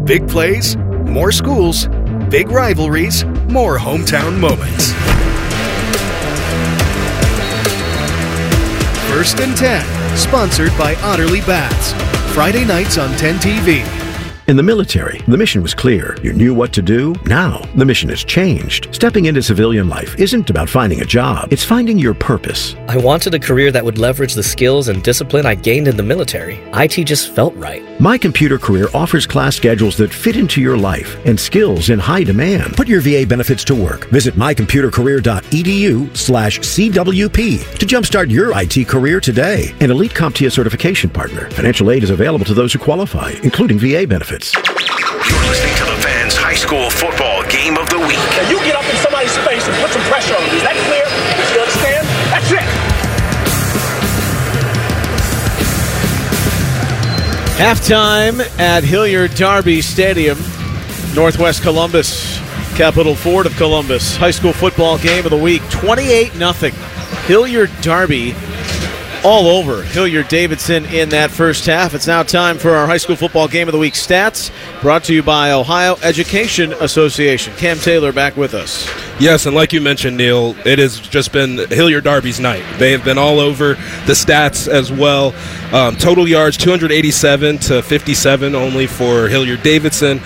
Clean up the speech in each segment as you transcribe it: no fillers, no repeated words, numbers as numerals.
Big plays, more schools, big rivalries, more hometown moments. First and 10, sponsored by Otterly Baths. Friday nights on 10 TV. In the military, the mission was clear. You knew what to do. Now, the mission has changed. Stepping into civilian life isn't about finding a job. It's finding your purpose. I wanted a career that would leverage the skills and discipline I gained in the military. IT just felt right. My Computer Career offers class schedules that fit into your life and skills in high demand. Put your VA benefits to work. Visit mycomputercareer.edu/CWP to jumpstart your IT career today. An elite CompTIA certification partner. Financial aid is available to those who qualify, including VA benefits. You're listening to the Fans High School Football Game of the Week. Now you get up in somebody's face and put some pressure on them. Is that clear? You understand? That's it. Halftime at Hilliard-Darby Stadium, Northwest Columbus, Capital Ford of Columbus. High school football game of the week, 28-0. Hilliard-Darby all over Hilliard-Davidson in that first half. It's now time for our high school football game of the week stats, brought to you by Ohio Education Association. Cam Taylor back with us. Yes, and like you mentioned, Neil, it has just been Hilliard-Darby's night. They have been all over the stats as well. Total yards, 287 to 57 only for Hilliard-Davidson.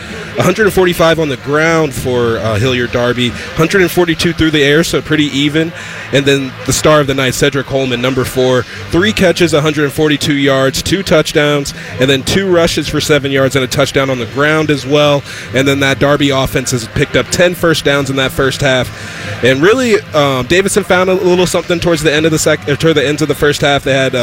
145 on the ground for Hilliard-Darby. 142 through the air, so pretty even. And then the star of the night, Cedric Holman, number 4. 3 catches, 142 yards, 2 touchdowns, and then 2 rushes for 7 yards and a touchdown on the ground as well. And then that Darby offense has picked up 10 first downs in that first half. And really, Davidson found a little something towards the end of the first half. They had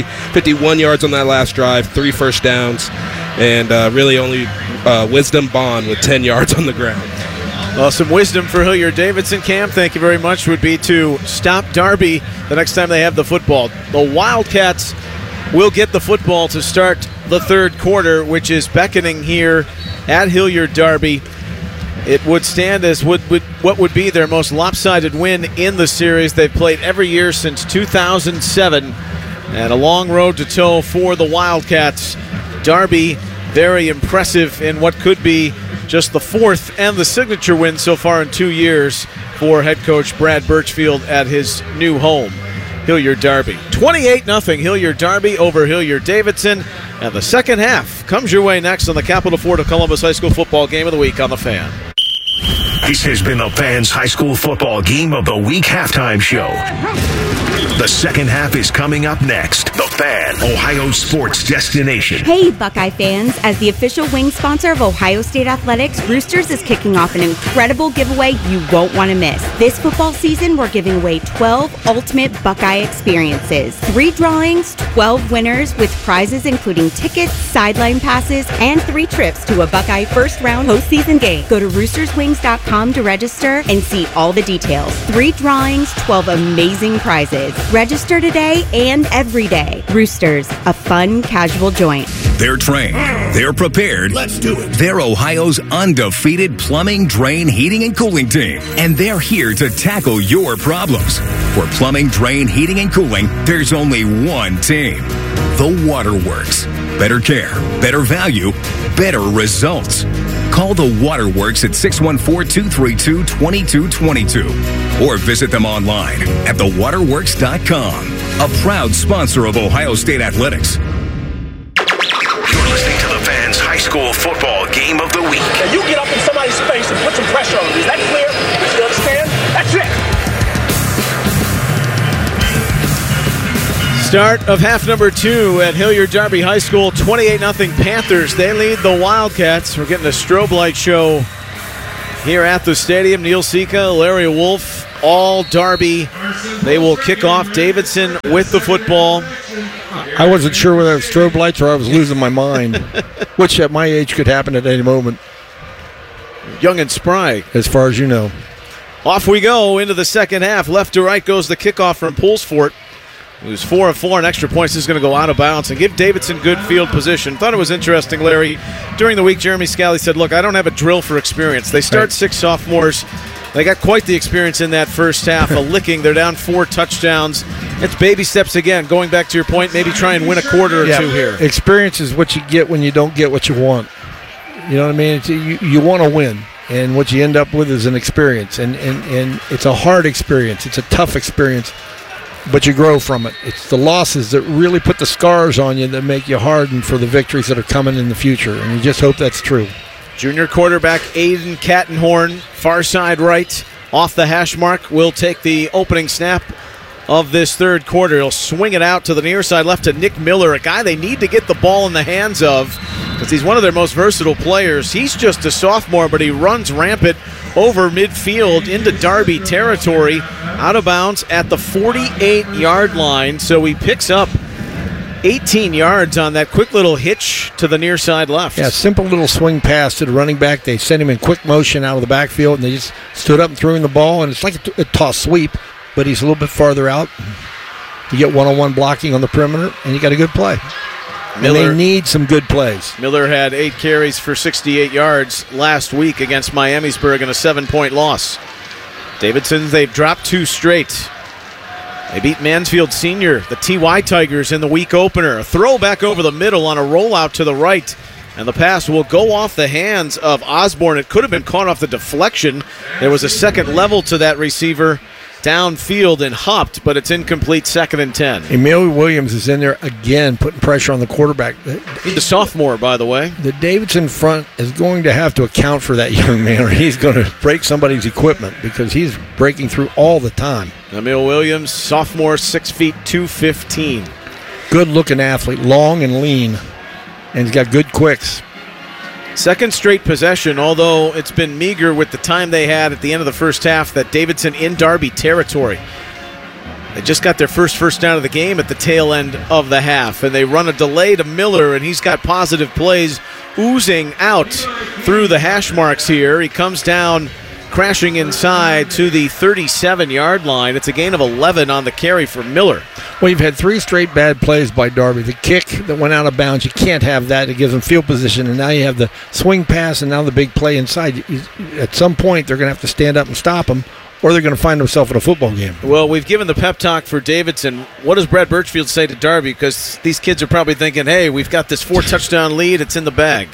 51 yards on that last drive, 3 first downs, and really only Wisdom Bond with 10 yards on the ground. Well, some wisdom for Hilliard-Davidson, Cam, thank you very much, would be to stop Darby the next time they have the football. The Wildcats will get the football to start the third quarter, which is beckoning here at Hilliard-Darby. It would stand as what would be their most lopsided win in the series. They've played every year since 2007, and a long road to toe for the Wildcats. Darby, very impressive in what could be just the 4th and the signature win so far in 2 years for head coach Brad Birchfield at his new home, Hilliard-Darby. 28-0 Hilliard-Darby over Hilliard-Davidson. And the second half comes your way next on the Capital Ford of Columbus High School Football Game of the Week on The Fan. This has been the Fans High School Football Game of the Week halftime show. The second half is coming up next. The Fan, Ohio sports destination. Hey, Buckeye fans. As the official wing sponsor of Ohio State Athletics, Roosters is kicking off an incredible giveaway you won't want to miss. This football season, we're giving away 12 ultimate Buckeye experiences. 3 drawings, 12 winners with prizes including tickets, sideline passes, and 3 trips to a Buckeye first-round postseason game. Go to roosterswings.com to register and see all the details. 3 drawings, 12 amazing prizes. Register today and every day. Roosters, a fun, casual joint. They're trained. They're prepared. Let's do it. They're Ohio's undefeated plumbing, drain, heating, and cooling team. And they're here to tackle your problems. For plumbing, drain, heating, and cooling, there's only one team. The Waterworks. Better care, better value, better results. Call the Waterworks at 614-232-2222 or visit them online at thewaterworks.com. A proud sponsor of Ohio State Athletics. You're listening to the Fans High School Football Game of the Week. Now you get up in somebody's face and put some pressure on them. Is that clear? You understand? That's it. Start of half number 2 at Hilliard-Darby High School, 28-0 Panthers. They lead the Wildcats. We're getting a strobe light show here at the stadium. Neil Sika, Larry Wolf, all Darby. They will kick off. Davidson with the football. I wasn't sure whether it was strobe lights or I was losing my mind, which at my age could happen at any moment. Young and spry. As far as you know. Off we go into the second half. Left to right goes the kickoff from Poolsfort. It was 4 of 4 on extra points. This is going to go out of bounds and give Davidson good field position. Thought it was interesting, Larry. During the week, Jeremy Scally said, look, I don't have a drill for experience. They start 6 sophomores. They got quite the experience in that first half, a licking. They're down 4 touchdowns. It's baby steps again. Going back to your point, maybe try and win a quarter or 2 here. Experience is what you get when you don't get what you want. You know what I mean? You want to win, and what you end up with is an experience, and it's a hard experience. It's a tough experience, but you grow from it. It's the losses that really put the scars on you that make you harden for the victories that are coming in the future, and you just hope that's true. Junior quarterback Aiden Kattenhorn, far side right, off the hash mark, will take the opening snap of this third quarter. He'll swing it out to the near side left to Nick Miller, a guy they need to get the ball in the hands of because he's one of their most versatile players. He's just a sophomore, but he runs rampant over midfield into Darby territory, out of bounds at the 48-yard line. So he picks up 18 yards on that quick little hitch to the near side left. Yeah, simple little swing pass to the running back. They sent him in quick motion out of the backfield, and they just stood up and threw him the ball, and it's like a toss sweep, but he's a little bit farther out. You get one-on-one blocking on the perimeter, and you got a good play. Miller, and they need some good plays. Miller had 8 carries for 68 yards last week against Miamisburg in a 7-point loss. Davidson, they've dropped 2 straight. They beat Mansfield Senior, the TY Tigers, in the week opener. A throw back over the middle on a rollout to the right, and the pass will go off the hands of Osborne. It could have been caught off the deflection. There was a second level to that receiver downfield and hopped, but it's incomplete, 2nd and 10. Emil Williams is in there again, putting pressure on the quarterback. He's a sophomore, by the way. The Davidson front is going to have to account for that young man, or he's going to break somebody's equipment because he's breaking through all the time. Emil Williams, sophomore, 6 feet 215. Good-looking athlete, long and lean, and he's got good quicks. Second straight possession, although it's been meager with the time they had at the end of the first half, that Davidson in Darby territory. They just got their first down of the game at the tail end of the half, and they run a delay to Miller, and he's got positive plays oozing out through the hash marks here. He comes down, crashing inside to the 37-yard line. It's a gain of 11 on the carry for Miller. Well, you've had 3 straight bad plays by Darby. The kick that went out of bounds, you can't have that. It gives them field position, and now you have the swing pass and now the big play inside. At some point, they're going to have to stand up and stop them, or they're going to find themselves in a football game. Well, we've given the pep talk for Davidson. What does Brad Birchfield say to Darby? Because these kids are probably thinking, hey, we've got this 4-touchdown lead. It's in the bag.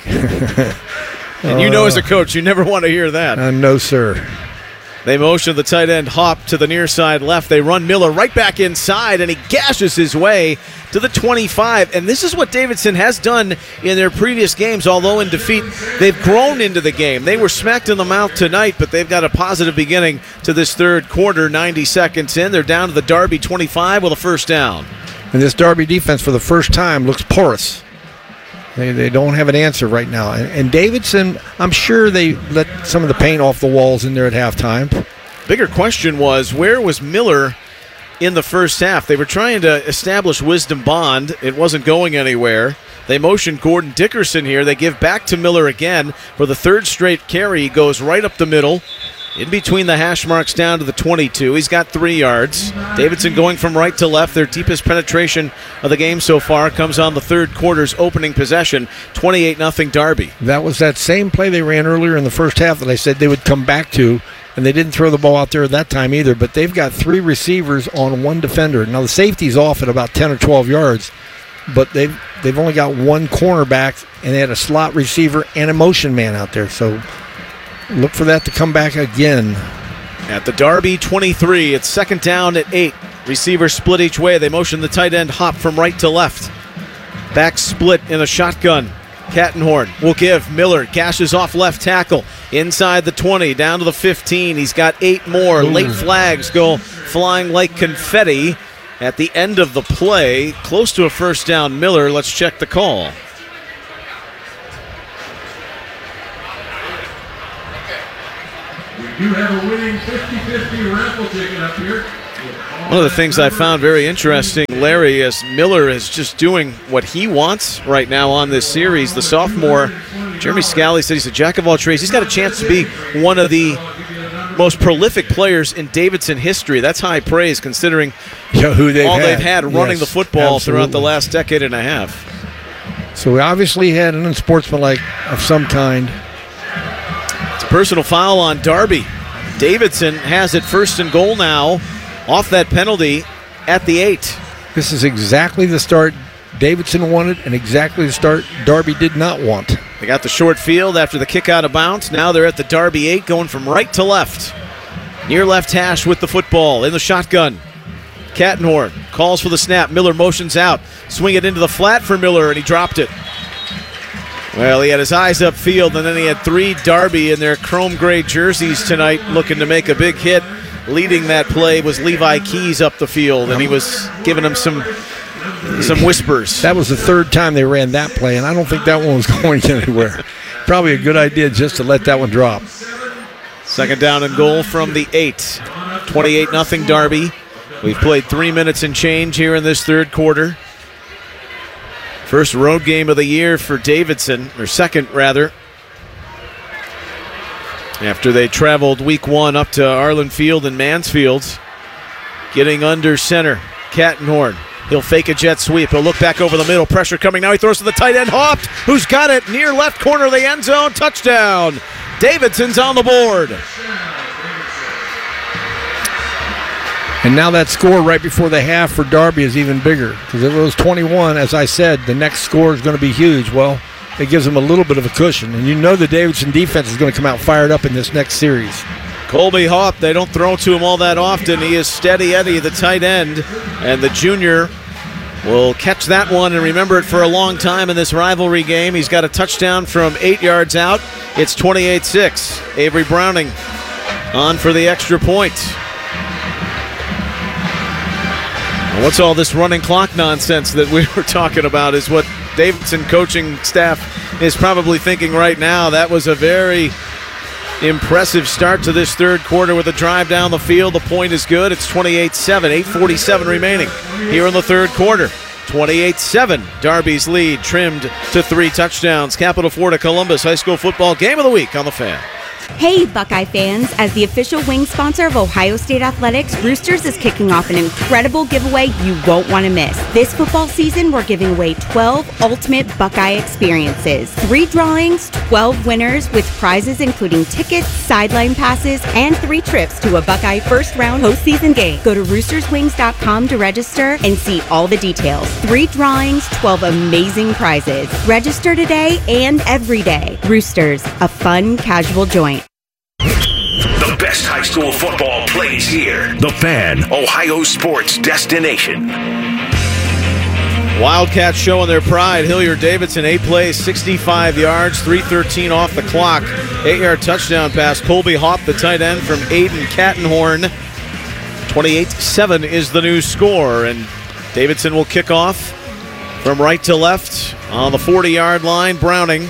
And you know as a coach, you never want to hear that. No, sir. They motion the tight end hop to the near side left. They run Miller right back inside, and he gashes his way to the 25. And this is what Davidson has done in their previous games. Although in defeat, they've grown into the game. They were smacked in the mouth tonight, but they've got a positive beginning to this third quarter. 90 seconds in. They're down to the Darby 25 with a first down. And this Darby defense for the first time looks porous. They don't have an answer right now. And Davidson, I'm sure they let some of the paint off the walls in there at halftime. Bigger question was, where was Miller in the first half? They were trying to establish Wisdom Bond. It wasn't going anywhere. They motion Gordon Dickerson here. They give back to Miller again for the 3rd straight carry. He goes right up the middle, in between the hash marks down to the 22. He's got 3 yards. Davidson going from right to left. Their deepest penetration of the game so far comes on the third quarter's opening possession. 28-0 Darby. That was that same play they ran earlier in the first half that I said they would come back to, and they didn't throw the ball out there at that time either, but they've got 3 receivers on 1 defender. Now the safety's off at about 10 or 12 yards, but they've only got 1 cornerback, and they had a slot receiver and a motion man out there, so look for that to come back again. At the Darby 23, it's 2nd down at 8. Receivers split each way. They motion the tight end hop from right to left. Back split in a shotgun. Kattenhorn will give. Miller gashes off left tackle. Inside the 20, down to the 15. He's got 8 more. Ooh. Late flags go flying like confetti at the end of the play. Close to a first down, Miller. Let's check the call. You have a winning 50-50 raffle ticket up here. One of the things I found very interesting, Larry, is Miller is just doing what he wants right now on this series. The sophomore, Jeremy Scally, said he's a jack of all trades. He's got a chance to be one of the most prolific players in Davidson history. That's high praise considering they've had running the football throughout the last decade and a half. So we obviously had an unsportsmanlike of some kind. Personal foul on Darby. Davidson has it 1st and goal now off that penalty at the 8. This is exactly the start Davidson wanted and exactly the start Darby did not want. They got the short field after the kick out of bounds. Now they're at the Darby 8, going from right to left. Near left hash with the football in the shotgun. Kattenhorn calls for the snap. Miller motions out. Swing it into the flat for Miller, and he dropped it. Well, he had his eyes upfield, and then he had 3 Darby in their chrome gray jerseys tonight looking to make a big hit. Leading that play was Levi Keys up the field, and he was giving him some whispers. That was the 3rd time they ran that play, and I don't think that one was going anywhere. Probably a good idea just to let that one drop. Second down and goal from the 8. 28-0 Darby. We've played 3 minutes and change here in this third quarter. First road game of the year for Davidson, or second rather. After they traveled week 1 up to Arlen Field and Mansfield. Getting under center. Kattenhorn. He'll fake a jet sweep. He'll look back over the middle. Pressure coming now. He throws to the tight end. Hopped. Who's got it? Near left corner of the end zone. Touchdown. Davidson's on the board. And now that score right before the half for Darby is even bigger. Because if it was 21, as I said, the next score is going to be huge. Well, it gives them a little bit of a cushion. And you know the Davidson defense is going to come out fired up in this next series. Colby Hopp, they don't throw to him all that often. He is Steady Eddie, the tight end. And the junior will catch that one and remember it for a long time in this rivalry game. He's got a touchdown from 8 yards out. It's 28-6. Avery Browning on for the extra point. Well, what's all this running clock nonsense that we were talking about is what Davidson coaching staff is probably thinking right now. That was a very impressive start to this third quarter with a drive down the field. The point is good. It's 28-7, 8:47 remaining here in the third quarter. 28-7, Darby's lead trimmed to 3 touchdowns. Capital Florida Columbus High School Football Game of the Week on the Fan. Hey, Buckeye fans. As the official wing sponsor of Ohio State Athletics, Roosters is kicking off an incredible giveaway you won't want to miss. This football season, we're giving away 12 ultimate Buckeye experiences. 3 drawings, 12 winners with prizes including tickets, sideline passes, and 3 trips to a Buckeye first-round postseason game. Go to roosterswings.com to register and see all the details. 3 drawings, 12 amazing prizes. Register today and every day. Roosters, a fun, casual joint. The best high school football plays here. The Fan, Ohio sports destination. Wildcats showing their pride. Hilliard-Davidson, 8 plays, 65 yards, 3:13 off the clock. 8-yard touchdown pass. Colby Hopp, the tight end from Aiden Kattenhorn. 28-7 is the new score, and Davidson will kick off from right to left on the 40-yard line. Browning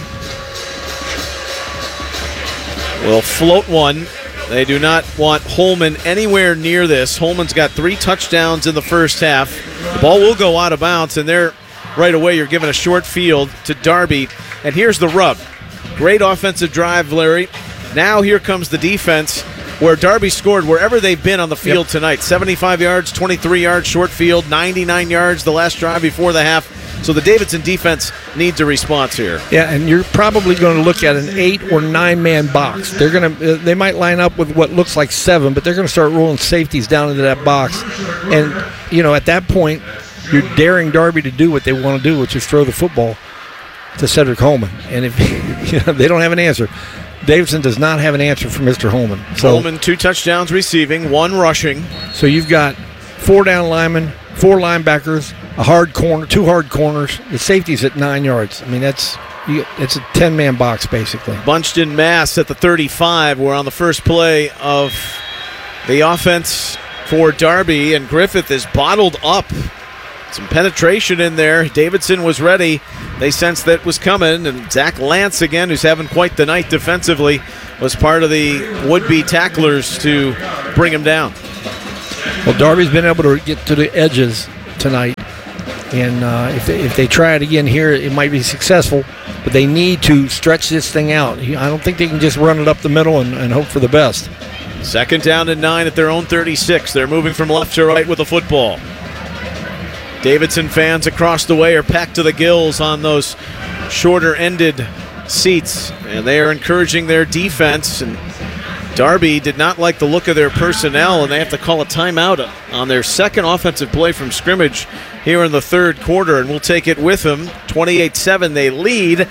will float one. They do not want Holman anywhere near this. Holman's got 3 touchdowns in the first half. The ball will go out of bounds, and there, right away, you're given a short field to Darby. And here's the rub. Great offensive drive, Larry. Now here comes the defense, where Darby scored wherever they've been on the field tonight. 75 yards, 23 yards, short field, 99 yards the last drive before the half. So the Davidson defense needs a response here. Yeah, and you're probably going to look at an 8 or 9-man box. They might line up with what looks like 7, but they're going to start rolling safeties down into that box. And at that point, you're daring Darby to do what they want to do, which is throw the football to Cedric Holman. And if they don't have an answer, Davidson does not have an answer for Mr. Holman. So, Holman, 2 touchdowns receiving, 1 rushing. So you've got 4 down linemen, 4 linebackers, a hard corner, 2 hard corners. The safety's at 9 yards. I mean, it's a 10-man box, basically. Bunched in mass at the 35. We're on the first play of the offense for Darby, and Griffith is bottled up. Some penetration in there. Davidson was ready. They sensed that was coming, and Zach Lance, again, who's having quite the night defensively, was part of the would-be tacklers to bring him down. Well, Darby's been able to get to the edges tonight, and if they try it again here, it might be successful, but they need to stretch this thing out. I don't think they can just run it up the middle and hope for the best. Second down and 9 at their own 36. They're moving from left to right with the football. Davidson fans across the way are packed to the gills on those shorter-ended seats, and they are encouraging their defense. And Darby did not like the look of their personnel, and they have to call a timeout on their second offensive play from scrimmage here in the third quarter, and we'll take it with them. 28-7 they lead.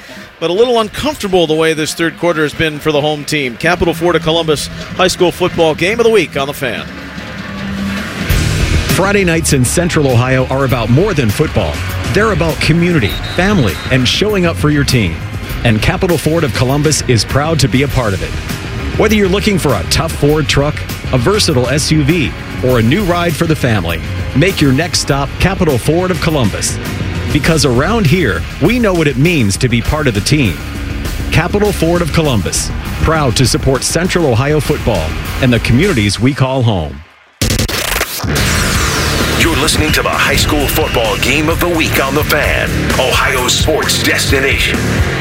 but a little uncomfortable the way this third quarter has been for the home team. Capital Ford of Columbus High School Football Game of the Week on The Fan. Friday nights in Central Ohio are about more than football. They're about community, family, and showing up for your team. And Capital Ford of Columbus is proud to be a part of it. Whether you're looking for a tough Ford truck, a versatile SUV, or a new ride for the family, make your next stop Capital Ford of Columbus. Because around here, we know what it means to be part of the team. Capital Ford of Columbus, proud to support Central Ohio football and the communities we call home. You're listening to the High School Football Game of the Week on The Fan, Ohio sports destination.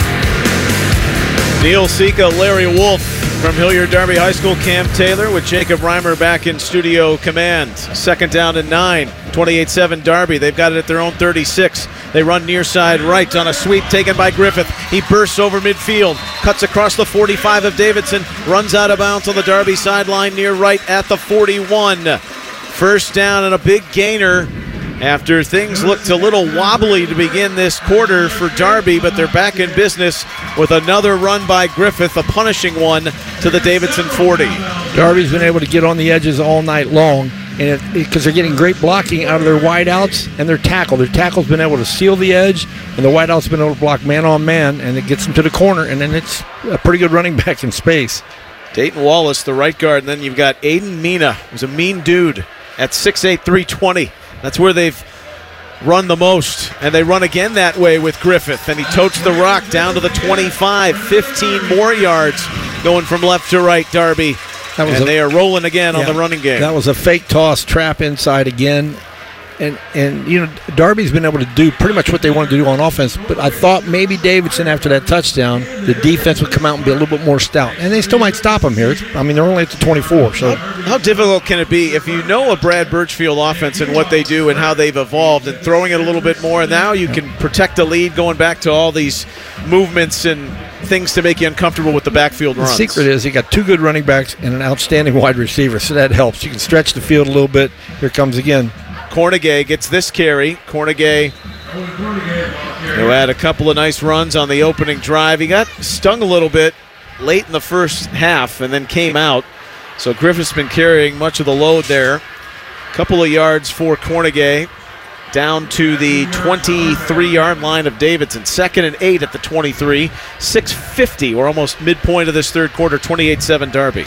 Neil Sika, Larry Wolf from Hilliard Darby High School. Cam Taylor with Jacob Reimer back in studio command. Second down and 9, 28-7 Darby. They've got it at their own 36. They run near side right on a sweep taken by Griffith. He bursts over midfield, cuts across the 45 of Davidson, runs out of bounds on the Darby sideline near right at the 41. First down and a big gainer after things looked a little wobbly to begin this quarter for Darby, but they're back in business with another run by Griffith, a punishing one to the Davidson 40. Darby's been able to get on the edges all night long, and because they're getting great blocking out of their wideouts and their tackle. Their tackle's been able to seal the edge, and the wideout's been able to block man on man, and it gets them to the corner, and then it's a pretty good running back in space. Dayton Wallace, the right guard, and then you've got Aiden Mina, who's a mean dude at 6'8", 320. That's where they've run the most, and they run again that way with Griffith, and he totes the rock down to the 25, 15 more yards going from left to right, Darby, and they are rolling again on the running game. That was a fake toss trap inside again, and you know, Darby's been able to do pretty much what they wanted to do on offense, but I thought maybe Davidson, after that touchdown, the defense would come out and be a little bit more stout, and they still might stop them here. They're only at the 24. So how difficult can it be if you know a Brad Birchfield offense and what they do and how they've evolved and throwing it a little bit more, and now you can protect the lead going back to all these movements and things to make you uncomfortable with the backfield runs. The secret is you got two good running backs and an outstanding wide receiver, so that helps. You can stretch the field a little bit. Here comes again. Cornegay gets this carry. Cornegay, who had a couple of nice runs on the opening drive. He got stung a little bit late in the first half and then came out. So Griffith's been carrying much of the load there. Couple of yards for Cornegay down to the 23-yard line of Davidson. 2nd and 8 at the 23. 6:50. We're almost midpoint of this third quarter. 28-7 Darby.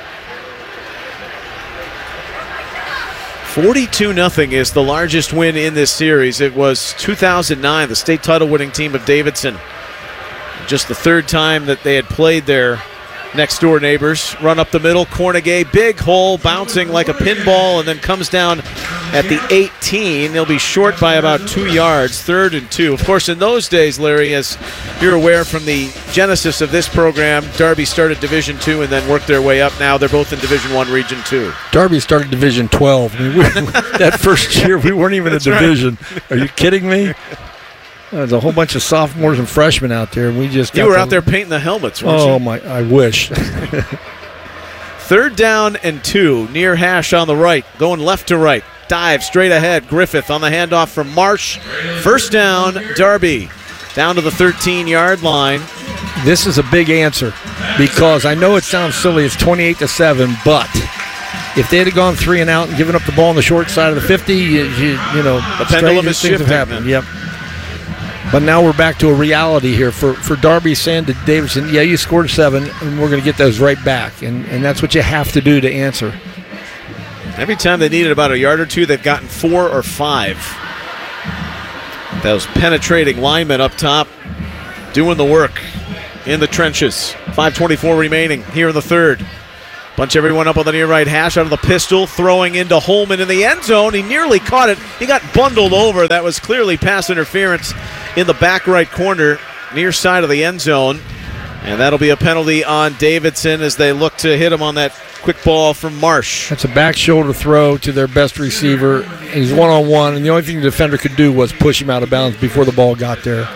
42-0 is the largest win in this series. It was 2009, the state title winning team of Davidson. Just the third time that they had played their next door neighbors. Run up the middle, Cornegay, big hole, bouncing like a pinball, and then comes down at the 18. They'll be short by about 2 yards, 3rd and 2. Of course, in those days, Larry, as you're aware from the genesis of this program, Darby started Division II and then worked their way up. Now they're both in Division I, Region 2. Darby started Division 12. That first year, we weren't even a division. Right. Are you kidding me? There's a whole bunch of sophomores and freshmen out there. We just you were out there painting the helmets, weren't you? Oh, my, I wish. 3rd down and 2, near hash on the right, going left to right. Dive straight ahead. Griffith on the handoff from Marsh. First down, Darby. Down to the 13-yard line. This is a big answer because I know it sounds silly. It's 28-7, but if they had gone 3 and out and given up the ball on the short side of the 50, you know, the pendulum is shifting. Have happened. Yep. But now we're back to a reality here. For Darby saying to Davidson, yeah, you scored 7, and we're going to get those right back. And that's what you have to do to answer. Every time they needed about a yard or two, they've gotten 4 or 5. Those penetrating linemen up top doing the work in the trenches. 5:24 remaining here in the third. Bunch everyone up on the near right hash out of the pistol, throwing into Holman in the end zone. He nearly caught it. He got bundled over. That was clearly pass interference in the back right corner, near side of the end zone. And that'll be a penalty on Davidson as they look to hit him on that quick ball from Marsh. That's a back shoulder throw to their best receiver. He's one-on-one, and the only thing the defender could do was push him out of bounds before the ball got there.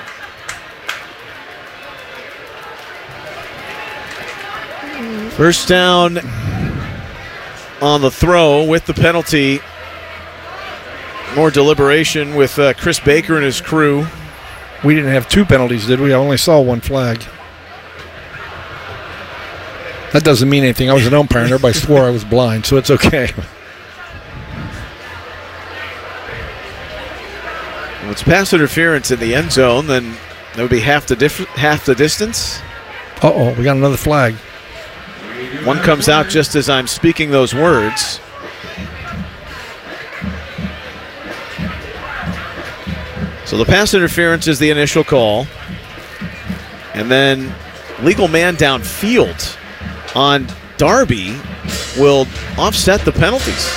First down on the throw with the penalty. More deliberation with Chris Baker and his crew. We didn't have 2 penalties, did we? I only saw 1 flag. That doesn't mean anything. I was an umpire, and everybody swore I was blind, so it's okay. Well, it's pass interference in the end zone, then that would be half the distance. Uh-oh, we got another flag. One comes out just as I'm speaking those words. So the pass interference is the initial call. And then legal man downfield on Darby will offset the penalties.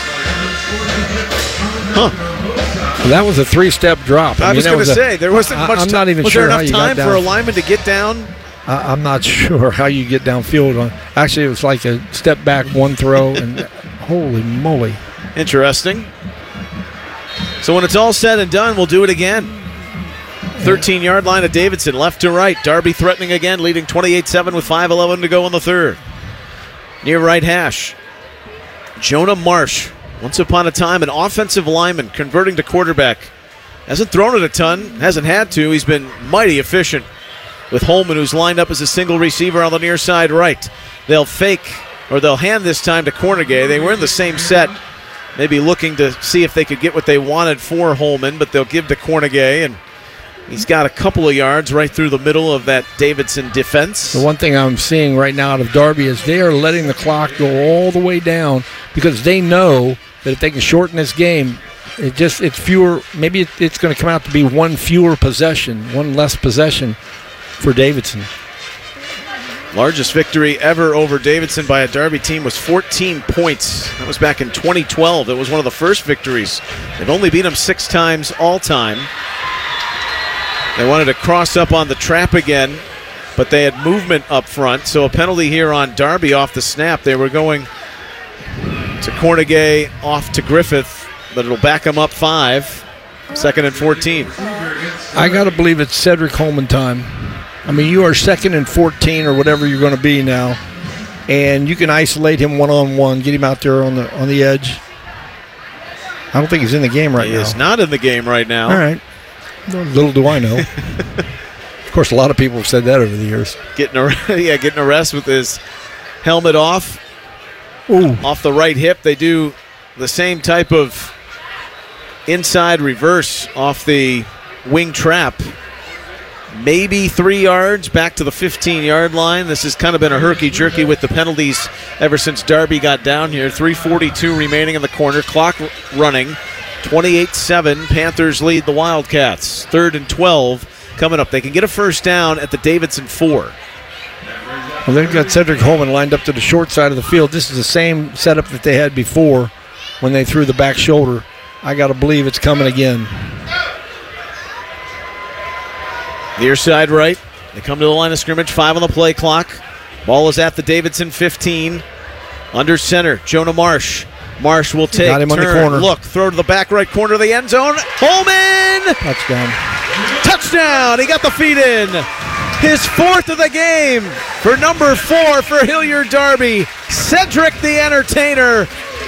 Huh. Well, that was a 3-step drop. I was going to say, there wasn't much time. I'm not even was sure there how enough you time got for a down. lineman to get down? I'm not sure how you get downfield. Actually, it was like a step back, 1 throw, and holy moly. Interesting. So when it's all said and done, we'll do it again. 13-yard line of Davidson, left to right. Darby threatening again, leading 28-7 with 5:11 to go in the third. Near right hash, Jonah Marsh. Once upon a time, an offensive lineman converting to quarterback. Hasn't thrown it a ton, hasn't had to. He's been mighty efficient with Holman, who's lined up as a single receiver on the near side right. They'll fake, or they'll hand this time to Cornegay. They were in the same set, maybe looking to see if they could get what they wanted for Holman, but they'll give to Cornegay, and he's got a couple of yards right through the middle of that Davidson defense. The one thing I'm seeing right now out of Darby is they are letting the clock go all the way down because they know that if they can shorten this game, it's fewer. Maybe it's going to come out to be 1 fewer possession, 1 less possession for Davidson. Largest victory ever over Davidson by a Darby team was 14 points. That was back in 2012. It was one of the first victories. They've only beat them 6 times all time. They wanted to cross up on the trap again, but they had movement up front. So a penalty here on Darby off the snap. They were going to Cornegay off to Griffith, but it'll back them up 5. 2nd and 14. I got to believe it's Cedric Holman time. I mean, you are 2nd and 14 or whatever you're going to be now, and you can isolate him one-on-one, get him out there on the edge. I don't think he's in the game right now. He is not in the game right now. All right. Little do I know. Of course, a lot of people have said that over the years. Getting a rest with his helmet off. Ooh. Off the right hip. They do the same type of inside reverse off the wing trap. Maybe 3 yards back to the 15-yard line. This has kind of been a herky-jerky with the penalties ever since Darby got down here. 3:42 remaining in the corner. Clock running. 28-7. Panthers lead the Wildcats. 3rd and 12 coming up. They can get a first down at the Davidson 4. Well, they've got Cedric Holman lined up to the short side of the field. This is the same setup that they had before when they threw the back shoulder. I got to believe it's coming again. Near side right. They come to the line of scrimmage. 5 on the play clock. Ball is at the Davidson 15. Under center, Jonah Marsh. Marsh will take, got him turn, on the corner. Look, throw to the back right corner of the end zone. Holman! Touchdown. Touchdown! He got the feet in. His 4th of the game for number 4 for Hilliard Darby. Cedric the Entertainer.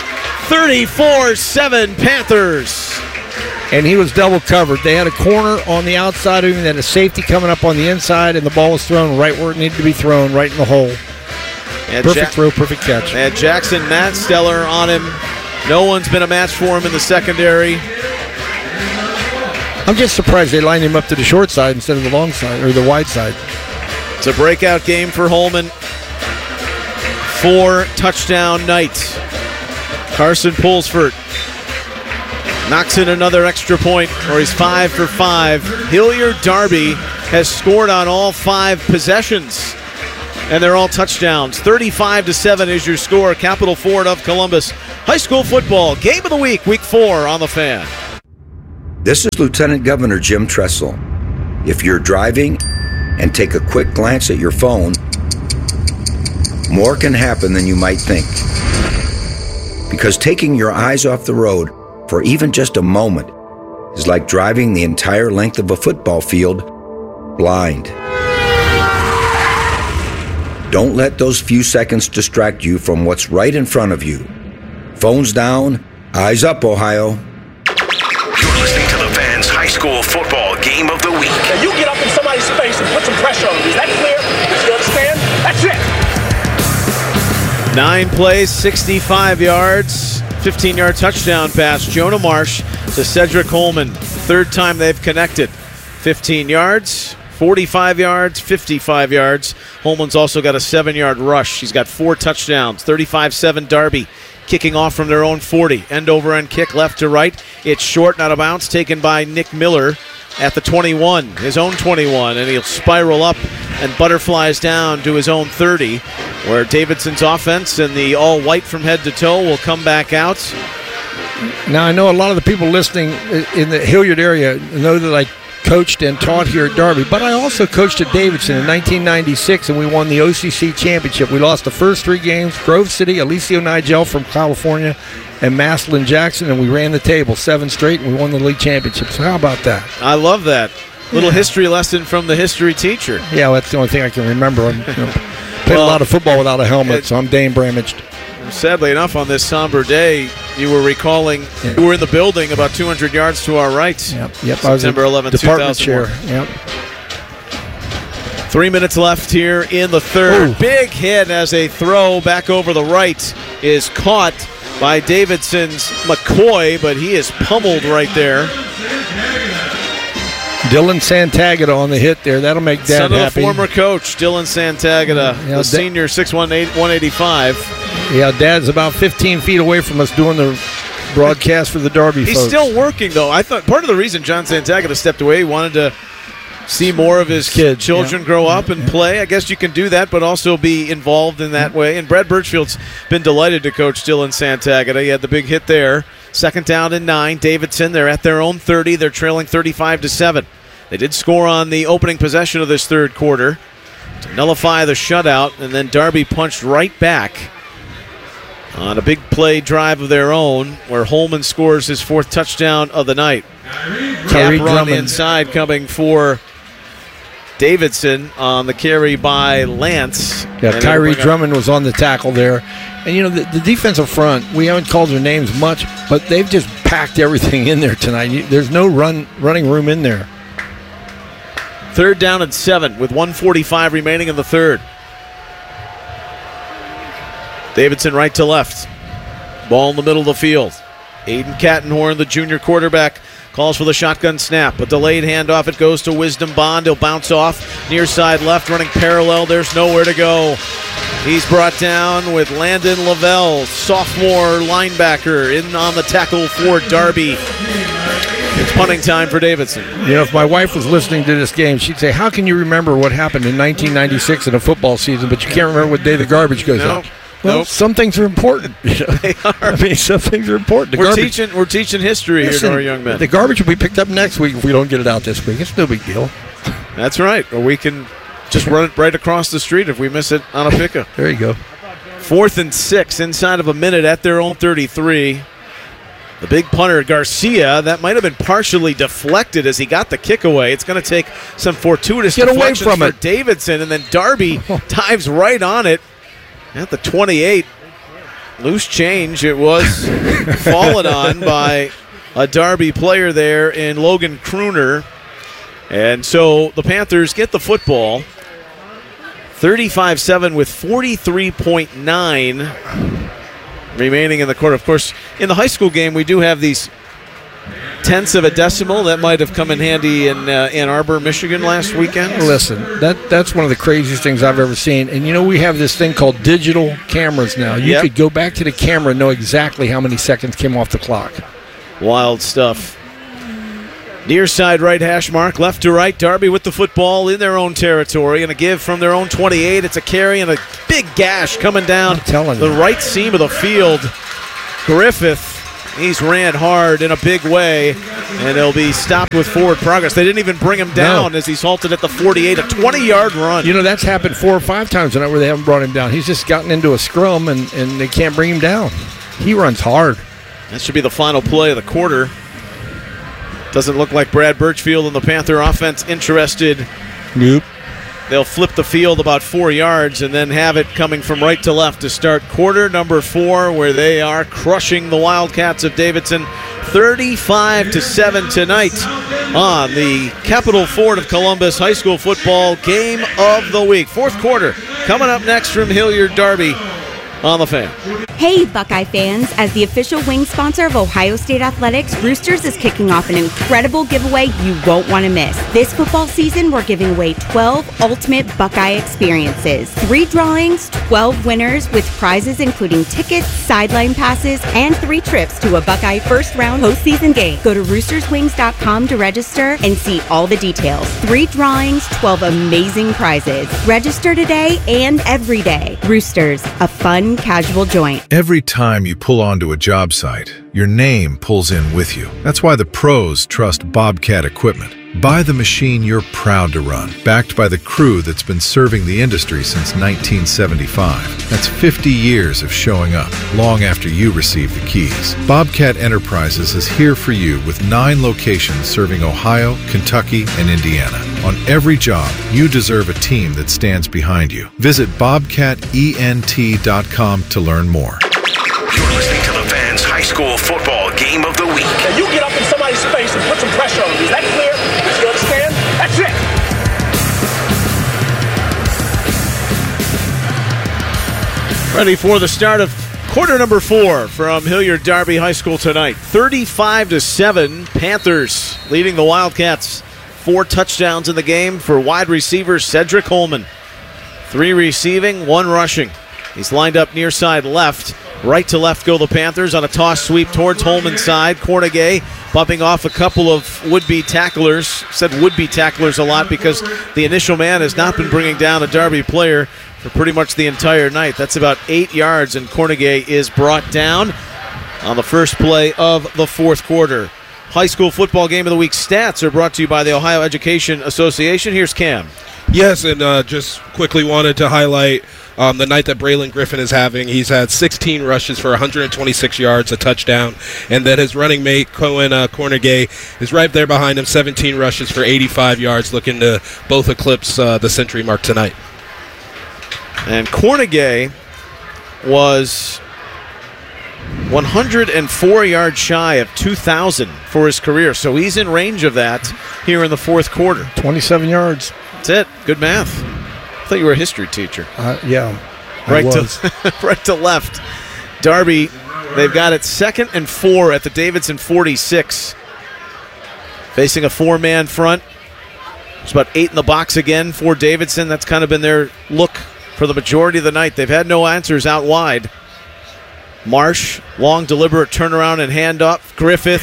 34-7 Panthers. And he was double covered. They had a corner on the outside of him, they had a safety coming up on the inside, and the ball was thrown right where it needed to be thrown, right in the hole. Perfect throw, perfect catch. They had Jackson Matsteller on him. No one's been a match for him in the secondary. I'm just surprised they lined him up to the short side instead of the long side or the wide side. It's a breakout game for Holman. 4 touchdown night. Carson Pulsford knocks in another extra point, or he's 5 for 5. Hilliard Darby has scored on all 5 possessions, and they're all touchdowns. 35-7 is your score. Capital Ford of Columbus. High school football, game of the week, week 4 on the Fan. This is Lieutenant Governor Jim Tressel. If you're driving and take a quick glance at your phone, more can happen than you might think. Because taking your eyes off the road for even just a moment is like driving the entire length of a football field blind. Don't let those few seconds distract you from what's right in front of you. Phones down, eyes up, Ohio. You're listening to the Fans High School Football the game of the week. Now you get up in somebody's face and put some pressure on them. Is that clear? You understand? That's it. 9 plays, 65 yards, 15-yard touchdown pass. Jonah Marsh to Cedric Holman. Third time they've connected. 15 yards, 45 yards, 55 yards. Holman's also got a 7-yard rush. He's got 4 touchdowns. 35-7 Darby kicking off from their own 40. End-over-end kick left to right. It's short, not a bounce, taken by Nick Miller at the 21, his own 21, and he'll spiral up and butterflies down to his own 30, where Davidson's offense and the all-white from head to toe will come back out. Now, I know a lot of the people listening in the Hilliard area know that I coached and taught here at Darby, but I also coached at Davidson in 1996, and we won the OCC championship. We lost the first 3 games, Grove City, Alicio Nigel from California, and Maslin Jackson, and we ran the table 7 straight, and we won the league championship. So how about that? I love that. Little history lesson from the history teacher. Yeah, well, that's the only thing I can remember. I played a lot of football without a helmet, so I'm Dane Bramaged. Sadly enough, on this somber day, you were recalling you were in the building about 200 yards to our right. Yep. September 11th, department 2001. chair. Yep. 3 minutes left here in the third. Ooh. Big hit as a throw back over the right is caught by Davidson's McCoy, but he is pummeled right there. Dylan Santagata on the hit there. That'll make Dad happy. Son of the happy. former coach, Dylan Santagata, the senior, 6'1", 185. Yeah, Dad's about 15 feet away from us doing the broadcast for the Darby He's folks. still working, though. I thought part of the reason John Santagata stepped away, he wanted to see more of his kids, children grow up and play. I guess you can do that, but also be involved in that way. And Brad Birchfield's been delighted to coach Dylan Santagata. He had the big hit there. 2nd down and 9. Davidson, they're at their own 30. They're trailing 35-7. They did score on the opening possession of this third quarter to nullify the shutout, and then Darby punched right back on a big play drive of their own where Holman scores his 4th touchdown of the night. Cap run inside coming for Davidson on the carry by Lance. Yeah, Kyrie Drummond was on the tackle there. And, you know, the defensive front, we haven't called their names much, but they've just packed everything in there tonight. There's no running room in there. 3rd down and 7 with 1:45 remaining in the third. Davidson right to left. Ball in the middle of the field. Aiden Kattenhorn, the junior quarterback, calls for the shotgun snap. A delayed handoff. It goes to Wisdom Bond. He'll bounce off. Near side left, running parallel. There's nowhere to go. He's brought down with Landon Lavelle, sophomore linebacker, in on the tackle for Darby. It's punting time for Davidson. You know, if my wife was listening to this game, she'd say, how can you remember what happened in 1996 in a football season, but you can't remember what day the garbage goes out? Well, some things are important. They are. I mean, some things are important. We're teaching history here to our young men. The garbage will be picked up next week if we don't get it out this week. It's no big deal. That's right. Or we can just run it right across the street if we miss it on a pickup. There you go. 4th and 6 inside of a minute at their own 33. The big punter, Garcia, that might have been partially deflected as he got the kick away. It's going to take some fortuitous deflections away from it. Davidson, and then Darby dives right on it at the 28. Loose change. It was fallen on by a Darby player there in Logan Crooner. And so the Panthers get the football. 35-7 with 43.9 remaining in the quarter. Of course, in the high school game, we do have these tenths of a decimal. That might have come in handy in Ann Arbor, Michigan last weekend. Listen, that's one of the craziest things I've ever seen. And, you know, we have this thing called digital cameras now. You could go back to the camera and know exactly how many seconds came off the clock. Wild stuff. Near side right hash mark, left to right. Darby with the football in their own territory, and a give from their own 28. It's a carry and a big gash coming down the right seam of the field. Griffith, he's ran hard in a big way, and he'll be stopped with forward progress. They didn't even bring him down as he's halted at the 48, a 20-yard run. You know, that's happened 4 or 5 times tonight where they haven't brought him down. He's just gotten into a scrum, and they can't bring him down. He runs hard. That should be the final play of the quarter. Doesn't look like Brad Birchfield and the Panther offense interested. Nope. They'll flip the field about 4 yards and then have it coming from right to left to start quarter number 4, where they are crushing the Wildcats of Davidson 35-7 tonight on the Capital Ford of Columbus High School Football Game of the Week. Fourth quarter coming up next from Hilliard Darby on the Fan. Hey, Buckeye fans. As the official wing sponsor of Ohio State Athletics, Roosters is kicking off an incredible giveaway you won't want to miss. This football season, we're giving away 12 ultimate Buckeye experiences. 3 drawings, 12 winners with prizes including tickets, sideline passes, and 3 trips to a Buckeye first-round postseason game. Go to roosterswings.com to register and see all the details. 3 drawings, 12 amazing prizes. Register today and every day. Roosters, a fun, casual joint. Every time you pull onto a job site, your name pulls in with you. That's why the pros trust Bobcat equipment. Buy the machine you're proud to run, backed by the crew that's been serving the industry since 1975. That's 50 years of showing up, long after you receive the keys. Bobcat Enterprises is here for you with 9 locations serving Ohio, Kentucky, and Indiana. On every job, you deserve a team that stands behind you. Visit bobcatent.com to learn more. You're listening to the Fans High School Football Game of the Week. Now you get up in somebody's face and put some pressure on them. Is that clear? You understand? That's it. Ready for the start of quarter number 4 from Hilliard Darby High School tonight. 35-7, Panthers leading the Wildcats. 4 touchdowns in the game for wide receiver Cedric Holman. 3 receiving, 1 rushing. He's lined up near side left. Right to left go the Panthers on a toss sweep towards Holman's side. Cornegay bumping off a couple of would-be tacklers. Said would-be tacklers a lot because the initial man has not been bringing down a Darby player for pretty much the entire night. That's about 8 yards, and Cornegay is brought down on the first play of the fourth quarter. High School Football Game of the Week stats are brought to you by the Ohio Education Association. Here's Cam. Yes, and just quickly wanted to highlight the night that Braylon Griffin is having. He's had 16 rushes for 126 yards, a touchdown, and then his running mate, Cohen Cornegay, is right there behind him, 17 rushes for 85 yards, looking to both eclipse the century mark tonight. And Cornegay was 104 yards shy of 2,000 for his career, so he's in range of that here in the fourth quarter. 27 yards. That's it. Good math. I thought you were a history teacher. Yeah, right to left. Darby, they've got it 2nd and 4 at the Davidson 46. Facing a 4-man front. It's about 8 in the box again for Davidson. That's kind of been their look for the majority of the night. They've had no answers out wide. Marsh, long deliberate turnaround and handoff. Griffith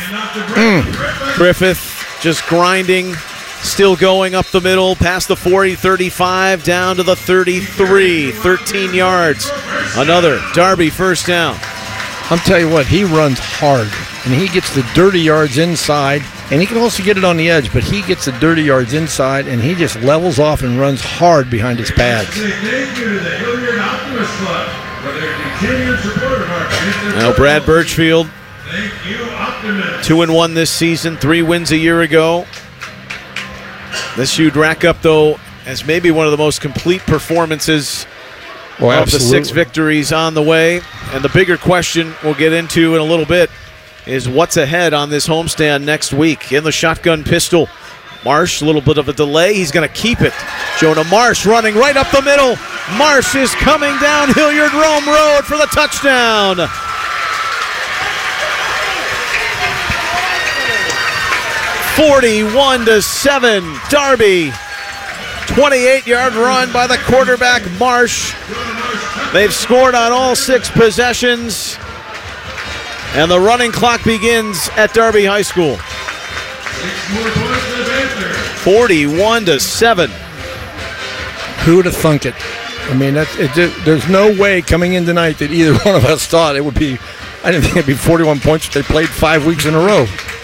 just grinding. Still going up the middle, past the 40, 35, down to the 33, 13 yards. Another Darby first down. I'm telling you what, he runs hard, and he gets the dirty yards inside, and he can also get it on the edge, but he gets the dirty yards inside, and he just levels off and runs hard behind his pads. Thank you to the Hilliard Optimist Club for their continued support of our business. Now Brad Birchfield, Thank you, Optimist. 2-1 this season, 3 wins a year ago. This you'd rack up, though, as maybe one of the most complete performances of the 6 victories on the way. And the bigger question we'll get into in a little bit is what's ahead on this homestand next week. In the shotgun pistol, Marsh, a little bit of a delay. He's going to keep it. Jonah Marsh running right up the middle. Marsh is coming down Hilliard Rome Road for the touchdown. 41-7, Darby. 28-yard run by the quarterback, Marsh. They've scored on all 6 possessions. And the running clock begins at Darby High School. 41-7. Who would have thunk it? I mean, there's no way coming in tonight that either one of us thought it would be. I didn't think it'd be 41 points if they played 5 weeks in a row.